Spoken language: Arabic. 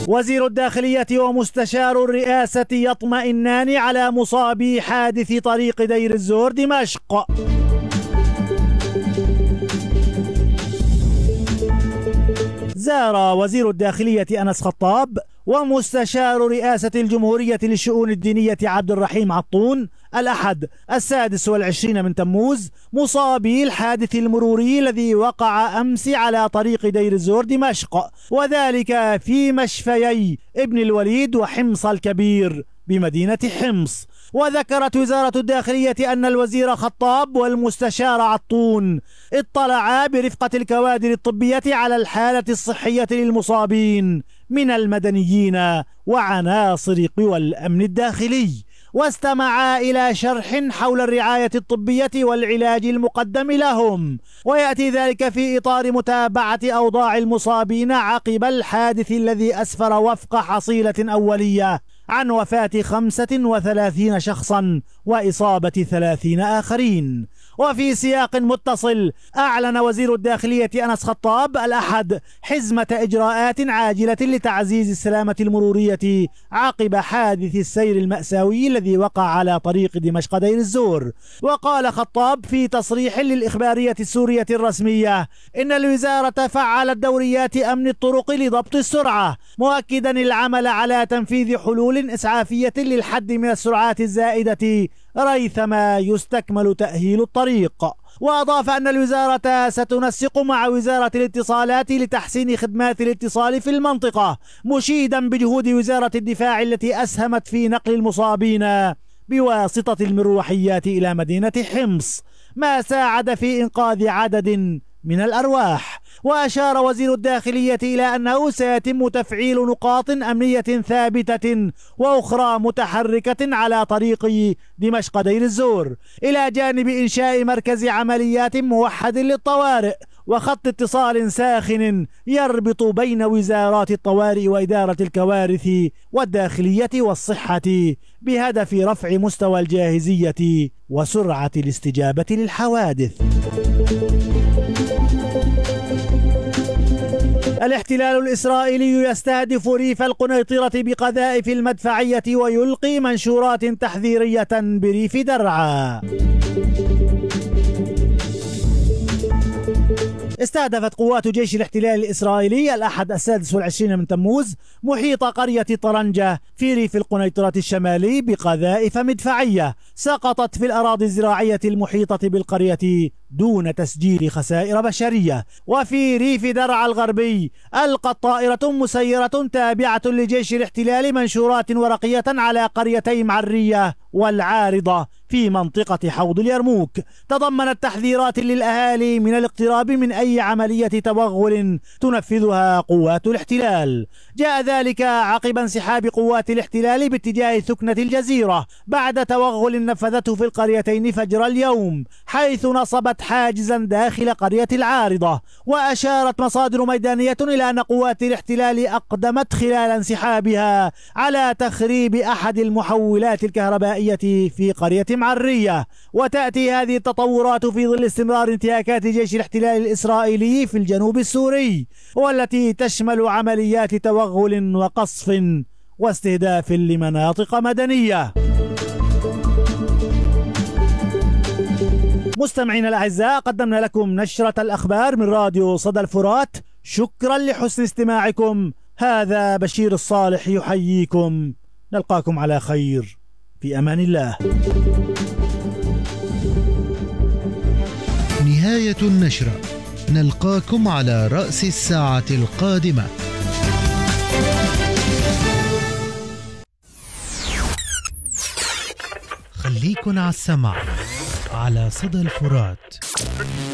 وزير الداخلية ومستشار الرئاسة يطمئنان على مصابي حادث طريق دير الزور دمشق. زار وزير الداخلية أنس خطاب ومستشار رئاسة الجمهورية للشؤون الدينية عبد الرحيم عطون الأحد 26 من تموز مصابي الحادث المروري الذي وقع أمس على طريق دير الزور دمشق، وذلك في مشفيي ابن الوليد وحمص الكبير بمدينة حمص. وذكرت وزارة الداخلية أن الوزير خطاب والمستشار عطون اطلعا برفقة الكوادر الطبية على الحالة الصحية للمصابين من المدنيين وعناصر قوى الأمن الداخلي، واستمعا إلى شرح حول الرعاية الطبية والعلاج المقدم لهم، ويأتي ذلك في إطار متابعة أوضاع المصابين عقب الحادث الذي أسفر وفق حصيلة أولية عن وفاة 35 شخصا وإصابة 30 آخرين. وفي سياق متصل أعلن وزير الداخلية أنس خطاب الأحد حزمة إجراءات عاجلة لتعزيز السلامة المرورية عقب حادث السير المأساوي الذي وقع على طريق دمشق دير الزور. وقال خطاب في تصريح للإخبارية السورية الرسمية إن الوزارة فعلت دوريات أمن الطرق لضبط السرعة، مؤكدا العمل على تنفيذ حلول إسعافية للحد من السرعات الزائدة ريثما يستكمل تأهيل الطريق. وأضاف أن الوزارة ستنسق مع وزارة الاتصالات لتحسين خدمات الاتصال في المنطقة، مشيدا بجهود وزارة الدفاع التي أسهمت في نقل المصابين بواسطة المروحيات إلى مدينة حمص، ما ساعد في إنقاذ عدد من الأرواح. وأشار وزير الداخلية إلى أنه سيتم تفعيل نقاط أمنية ثابتة وأخرى متحركة على طريق دمشق دير الزور، إلى جانب إنشاء مركز عمليات موحد للطوارئ وخط اتصال ساخن يربط بين وزارات الطوارئ وإدارة الكوارث والداخلية والصحة بهدف رفع مستوى الجاهزية وسرعة الاستجابة للحوادث. الاحتلال الإسرائيلي يستهدف ريف القنيطرة بقذائف المدفعية ويلقي منشورات تحذيرية بريف درعا. استهدفت قوات جيش الاحتلال الإسرائيلي الأحد 26 من تموز محيط قرية طرنجة في ريف القنيطرة الشمالي بقذائف مدفعية سقطت في الأراضي الزراعية المحيطة بالقرية دون تسجيل خسائر بشرية. وفي ريف درعا الغربي ألقت طائرة مسيرة تابعة لجيش الاحتلال منشورات ورقية على قريتي معرية والعارضة في منطقة حوض اليرموك، تضمنت تحذيرات للأهالي من الاقتراب من أي عملية توغل تنفذها قوات الاحتلال. جاء ذلك عقب انسحاب قوات الاحتلال باتجاه ثكنة الجزيرة بعد توغل نفذته في القريتين فجر اليوم، حيث نصبت حاجزا داخل قرية العارضة. وأشارت مصادر ميدانية إلى أن قوات الاحتلال أقدمت خلال انسحابها على تخريب أحد المحولات الكهربائية في قرية معرية. وتأتي هذه التطورات في ظل استمرار انتهاكات جيش الاحتلال الإسرائيلي في الجنوب السوري، والتي تشمل عمليات توغل وقصف واستهداف لمناطق مدنية. مستمعينا الأعزاء، قدمنا لكم نشرة الأخبار من راديو صدى الفرات. شكرا لحسن استماعكم. هذا بشير الصالح يحييكم. نلقاكم على خير في أمان الله. نهاية النشرة، نلقاكم على رأس الساعة القادمة. خليكن على السمع على صدى الفرات.